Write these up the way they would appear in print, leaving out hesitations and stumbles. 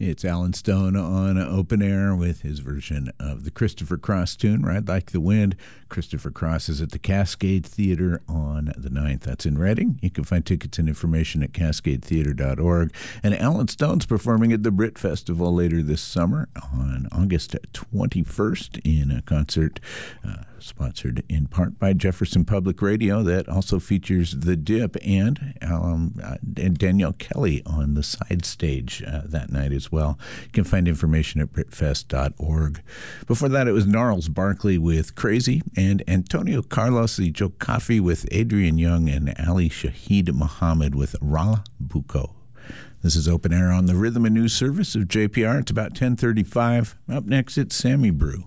It's Alan Stone on Open Air with his version of the Christopher Cross tune, Ride Like the Wind. Christopher Cross is at the Cascade Theater on the 9th. That's in Reading. You can find tickets and information at cascadetheater.org. And Alan Stone's performing at the Brit Festival later this summer on August 21st in a concert sponsored in part by Jefferson Public Radio that also features The Dip and Danielle Kelly on the side stage that night as well. You can find information at britfest.org. Before that, it was Gnarls Barkley with Crazy and Antonio Carlos y Joe Coffey with Adrian Young and Ali Shahid Muhammad with Rala Buko. This is Open Air on the Rhythm and News Service of JPR. It's about 10:35. Up next, it's Sammy Brew.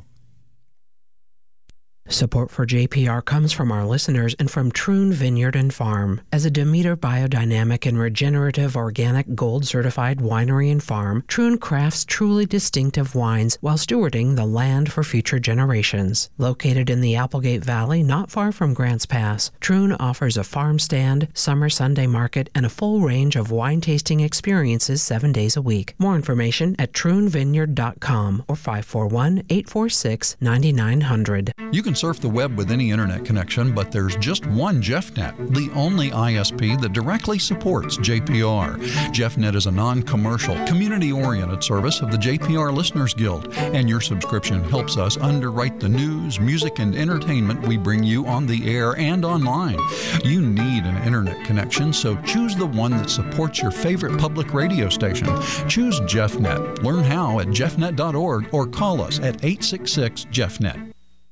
Support for JPR comes from our listeners and from Troon Vineyard and Farm. As a Demeter biodynamic and regenerative organic gold-certified winery and farm, Troon crafts truly distinctive wines while stewarding the land for future generations. Located in the Applegate Valley, not far from Grants Pass, Troon offers a farm stand, summer Sunday market, and a full range of wine tasting experiences 7 days a week. More information at troonvineyard.com or 541-846-9900. You can surf the web with any internet connection, but there's just one JeffNet, the only ISP that directly supports JPR. JeffNet is a non-commercial, community-oriented service of the JPR Listeners Guild, and your subscription helps us underwrite the news, music, and entertainment we bring you on the air and online. You need an internet connection, so choose the one that supports your favorite public radio station. Choose JeffNet. Learn how at jeffnet.org or call us at 866-JeffNet.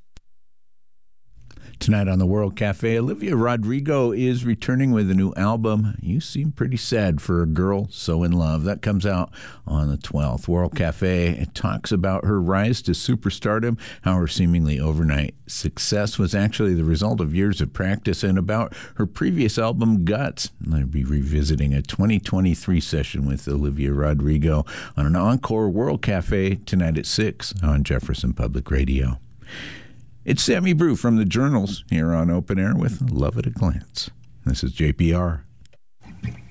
Tonight on the World Cafe, Olivia Rodrigo is returning with a new album, You Seem Pretty Sad for a Girl So in Love. That comes out on the 12th. World Cafe talks about her rise to superstardom, how her seemingly overnight success was actually the result of years of practice, and about her previous album, Guts. I'll be revisiting a 2023 session with Olivia Rodrigo on an encore World Cafe tonight at 6 on Jefferson Public Radio. It's Sammy Brew from the Journals here on Open Air with Love at a Glance. This is JPR.